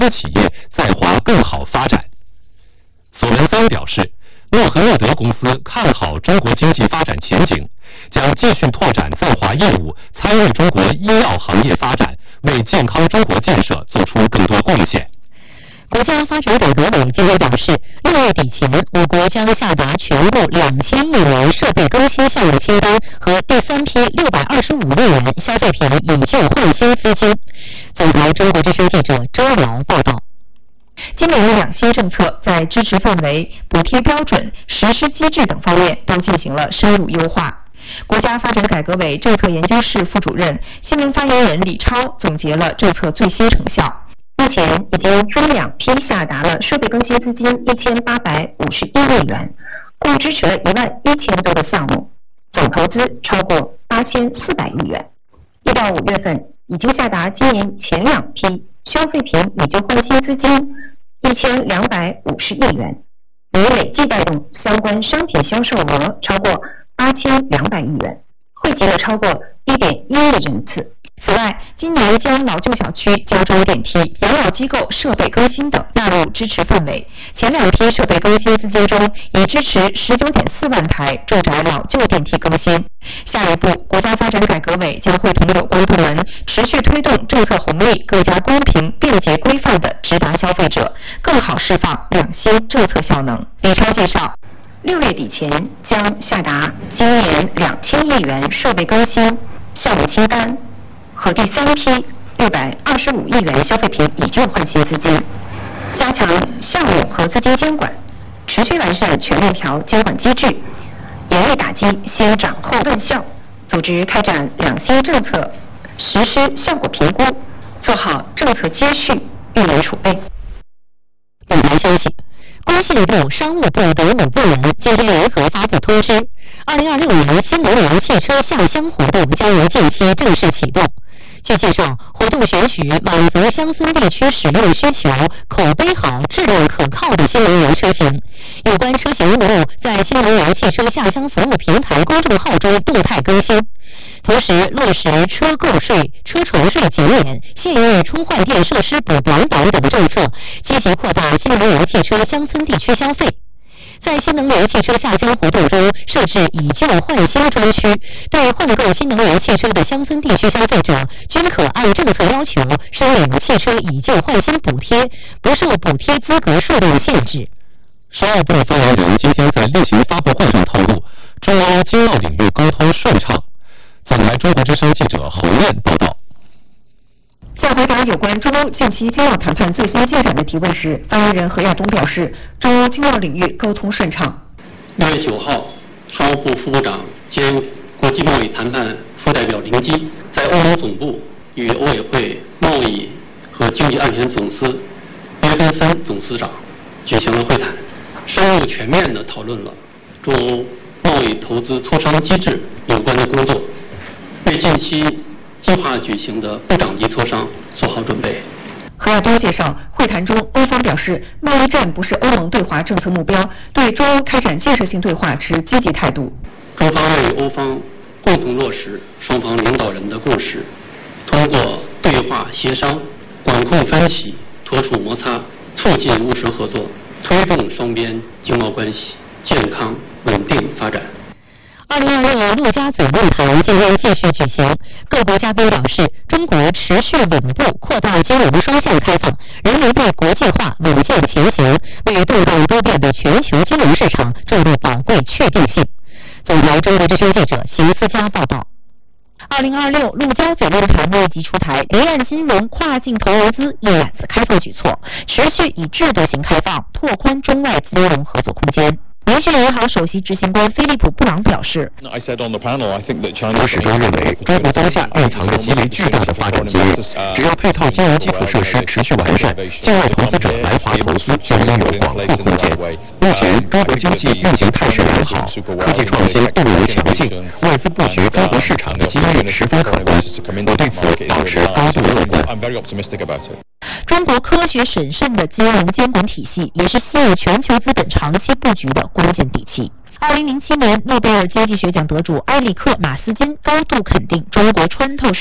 资企业在华更好发展。索伦森表示，诺和诺德公司看好中国经济发展前景，将继续拓展在华业务，参与中国医药行业发展，为健康中国建设做出更多贡献。 国家发展改革委今天表示，6月底前，我国将下达全部2000亿元设备更新项目清单和第3批625亿元消费品以旧换新资金。总台中国之声记者周瑶报道。今年两新政策在支持范围、补贴标准、实施机制等方面都进行了深入优化。国家发展改革委政策研究室副主任、新闻发言人李超总结了政策最新成效。目前已经分2批下达了设备更新资金1851亿元，共支持了11000多个项目，总投资超过8400亿元。1到5月份已经下达今年前2批消费品以旧换新资金1250亿元，已累计带动相关商品销售额超过8200亿元，汇集了超过1.1亿人次。此外，今年将老旧小区、交通电梯、养老机构设备更新等纳入支持范围。前2批设备更新资金中，已支持19.4万台住宅老旧电梯更新。下一步，国家发展改革委将会同有关部门持续推动政策红利更加公平、便捷、规范地直达消费者，更好释放两新政策效能。李超介绍，6月底前将下达今年2000亿元设备更新项目清单和第3批625亿元消费品以旧换新资金，加强项目和资金监管，持续完善全链条监管机制，严厉打击先涨后断效，组织开展两新政策实施效果评估，做好政策接续、预留储备。本台消息，工信部、商务部等5部门今天联合发布通知，2026年新能源汽车下乡活动将于近期正式启动。据介绍，活动选取满足乡村地区使用需求、口碑好、质量可靠的新能源车型。有关车型目录在新能源汽车下乡服务平台公众号中动态更新。同时落实车购税、车船税减免、县域充换电设施补短等政策，积极扩大新能源汽车乡村地区消费。在新能源汽车下乡活动中设置以旧换新专区，对换购新能源汽车的乡村地区消费者均可按政策要求申领汽车以旧换新补贴，不受补贴资格数量限制。 商务部发言人今天在例行发布会上透露，中欧经贸领域沟通顺畅。总台中国之声记者侯燕报道。 在回答有关中欧近期经贸谈判最新进展的提问时，发言人何亚东表示，中欧经贸领域沟通顺畅。 6月9号，商务部副部长兼国际贸易谈判副代表林基在欧盟总部与欧委会贸易和经济安全总司约根森总司长举行了会谈，深入全面地讨论了中欧贸易投资磋商机制有关的工作，为近期计划举行的部长级磋商做好准备。 何亚东介绍，会谈中，欧方表示，贸易战不是欧盟对华政策目标，对中欧开展建设性对话持积极态度。 中方愿与欧方共同落实双方领导人的共识，通过对话协商，管控分歧，脱除摩擦，促进务实合作，推动双边经贸关系健康稳定发展。 2026陆家嘴论坛今天继续举行，各国嘉宾表示，中国持续稳步扩大金融双向开放，人民币国际化稳健前行，为动荡多变的全球金融市场注入宝贵确定性。总台中国之声记者邢思佳报道。2026陆家嘴论坛密集出台离岸金融跨境投资一揽子开放举措，持续以制度型开放拓宽中外金融合作空间。民讯银行首席执行官菲利普·布朗表示， 我始终认为中国当下蕴藏着极为巨大的发展机遇，只要配套金融基础设施持续完善，境外投资者来华投资将拥有广阔空间。目前中国经济运行态势良好，科技创新动能强劲，外资布局中国市场的机遇十分可观，我对此保持高度乐观。 中国科学审慎的金融监管体系也是吸引全球资本长期布局的关键底气。2007年诺贝尔经济学奖得主埃里克·马斯金高度肯定中国穿透式